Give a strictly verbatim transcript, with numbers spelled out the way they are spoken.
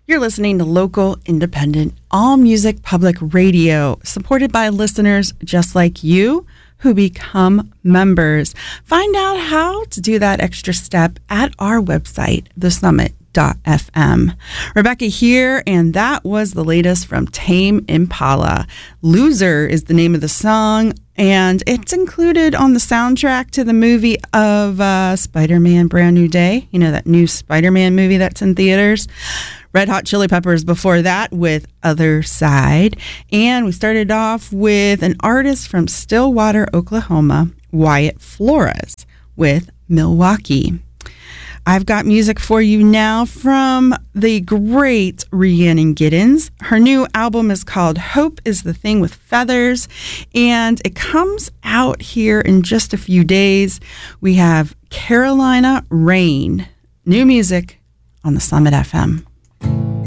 You're listening to local, independent, all-music public radio, supported by listeners just like you who become members. Find out how to do that extra step at our website, the summit dot f m. Rebecca here, and that was the latest from Tame Impala. Loser is the name of the song, and it's included on the soundtrack to the movie of uh, Spider-Man Brand New Day. You know, that new Spider-Man movie that's in theaters. Red Hot Chili Peppers before that with Other Side. And we started off with an artist from Stillwater, Oklahoma, Wyatt Flores, with Milwaukee. I've got music for you now from the great Rhiannon Giddens. Her new album is called Hope is the Thing with Feathers, and it comes out here in just a few days. We have Carolina Rain, new music on the Summit F M.